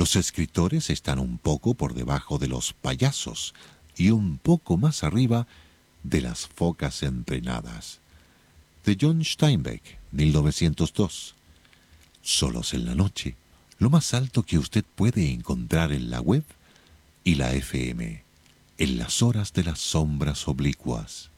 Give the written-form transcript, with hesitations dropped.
Los escritores están un poco por debajo de los payasos y un poco más arriba de las focas entrenadas. De John Steinbeck, 1902. Solos en la noche, lo más alto que usted puede encontrar en la web y la FM, en las horas de las sombras oblicuas.